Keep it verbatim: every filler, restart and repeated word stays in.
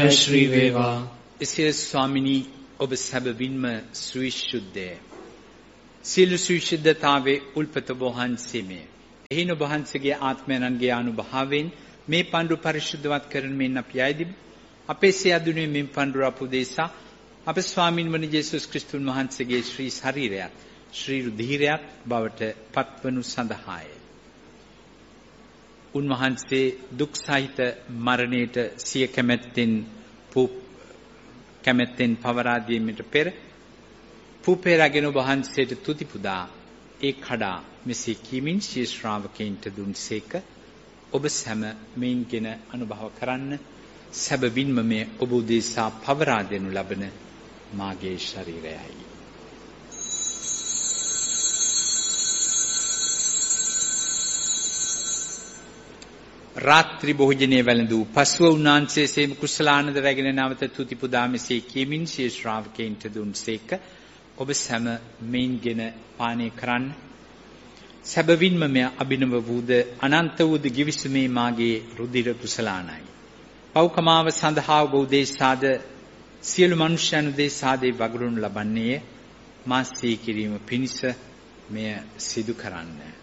ශ්‍රී වේවා. එසේ ස්වාමිනී ඔබ සැබවින්ම සවිශුද්ධය. සියලු සවිශුද්ධතාවේ උල්පත වහන්සේ මේ. එහින ඔබ වහන්සේගේ ආත්මයන්ගේ අනුභවයෙන් මේ පඬුර පරිශුද්ධවත් කරන මෙන් අපි ආයදිමු. අපේ සියදුනේ මෙන් පඬුර අපුදේසා අප ස්වාමින් වන යේසුස් ක්‍රිස්තුන් වහන්සේගේ ශ්‍රී ශරීරයත් ශ්‍රී රුධිරයත් බවට පත්වනු සඳහාය. උන්වහන්සේ දුක් සහිත මරණයට සිය කැමැත්තෙන් පූ කැමැත්තෙන් පවරා දීමට පෙර පූපේරගෙන වහන්සේට තුති පුදා ඒ කඩා මෙසේ කීමින් සිය ශ්‍රාවකයන්ට දුන්සේක. ඔබ සැම මෙයින්ගෙන අනුභව කරන්න. සැබවින්ම මේ ඔබ උදෙසා පවරා දෙනු ලබන මාගේ ශරීරයයි. රාත්‍රී භෝජනයේ වැළඳූ පසුව උන්වහන්සේ සේම කුසලානන්ද රැගෙන නැවත තුති පුදා මෙසේ කීමින් සිය ශ්‍රාවකයන්ට දුන්සේක. ඔබ සැම මෙයින්ගෙන පානය කරන්න. සැබවින්ම මෙය අභිනව වූද අනන්ත වූද ගිවිසුමේ මාගේ රුධිර කුසලානයි. පෞකමාව සඳහා ඔබ උදෙසාද සියලු මනුෂ්‍යයන් උදෙසාද වගුරුන් ලබන්නේ මා සිහි කිරීම පිණිස මෙය සිදු කරන්න.